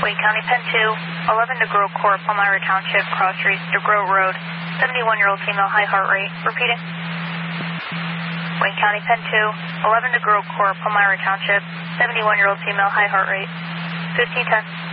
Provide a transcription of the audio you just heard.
Wayne County Pen 2, 11 DeGroat Court, Palmyra Township, Cross Street, DeGroat Road, 71-year-old female, high heart rate. Repeating. Wayne County Pen 2, 11 DeGroat Court, Palmyra Township, 71-year-old female, high heart rate. 1510.